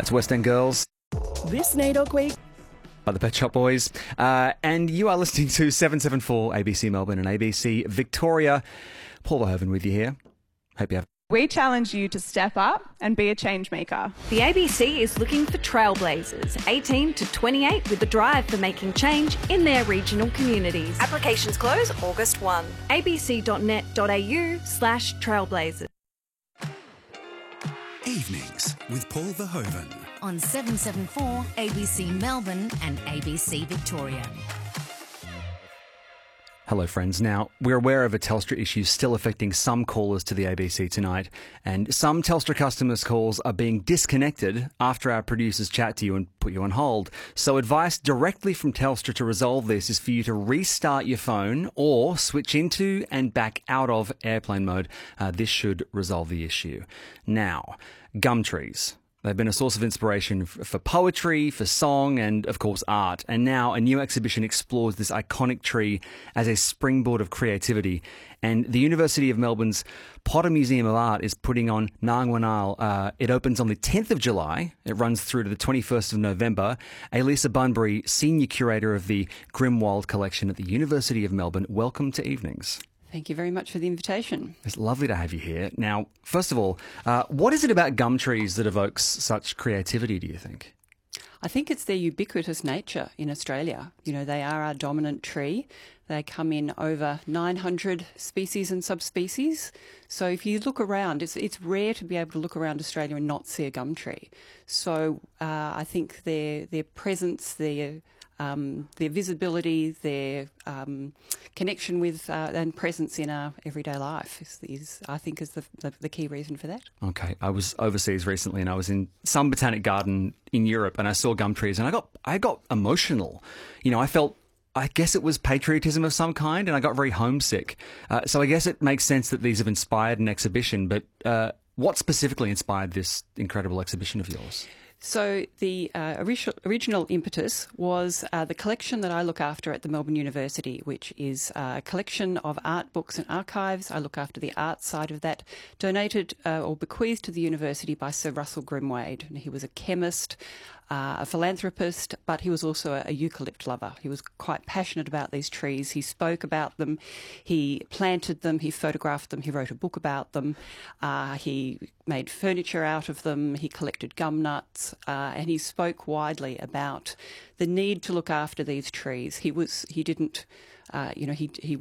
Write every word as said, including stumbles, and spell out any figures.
That's West End Girls This NAIDOC week by the Pet Shop Boys. Uh, and you are listening to seven seven four A B C Melbourne and A B C Victoria. Paul Verhoeven with you here. Hope you have... We challenge you to step up and be a change maker. The A B C is looking for trailblazers, eighteen to twenty-eight, with a drive for making change in their regional communities. Applications close August first. abc.net.au slash trailblazers. Evenings with Paul Verhoeven on seven seven four A B C Melbourne and A B C Victoria. Hello, friends. Now, we're aware of a Telstra issue still affecting some callers to the A B C tonight, and some Telstra customers' calls are being disconnected after our producers chat to you and put you on hold. So advice directly from Telstra to resolve this is for you to restart your phone or switch into and back out of airplane mode. Uh, this should resolve the issue. Now, gum trees. They've been a source of inspiration for poetry, for song, and, of course, art. And now a new exhibition explores this iconic tree as a springboard of creativity. And the University of Melbourne's Potter Museum of Art is putting on Nangwanal. Uh, it opens on the tenth of July. It runs through to the twenty-first of November. Elisa Bunbury, Senior Curator of the Grimwald Collection at the University of Melbourne. Welcome to Evenings. Thank you very much for the invitation. It's lovely to have you here. Now, first of all, uh, what is it about gum trees that evokes such creativity, do you think? I think it's their ubiquitous nature in Australia. You know, they are our dominant tree. They come in over nine hundred species and subspecies. So if you look around, it's it's rare to be able to look around Australia and not see a gum tree. So uh, I think their their presence, their Um, their visibility, their um, connection with uh, and presence in our everyday life is, is I think, is the, the, the key reason for that. Okay, I was overseas recently and I was in some botanic garden in Europe and I saw gum trees and I got I got emotional. You know, I felt, I guess it was patriotism of some kind, and I got very homesick. Uh, so I guess it makes sense that these have inspired an exhibition, but uh, what specifically inspired this incredible exhibition of yours? So the uh, original, original impetus was uh, the collection that I look after at the Melbourne University, which is a collection of art books and archives. I look after the art side of that, donated uh, or bequeathed to the university by Sir Russell Grimwade. And he was a chemist, uh, a philanthropist, but he was also a, a eucalypt lover. He was quite passionate about these trees. He spoke about them, he planted them, he photographed them, he wrote a book about them, uh, he made furniture out of them, he collected gum nuts, uh, and he spoke widely about the need to look after these trees. He was, he didn't, uh, you know, he he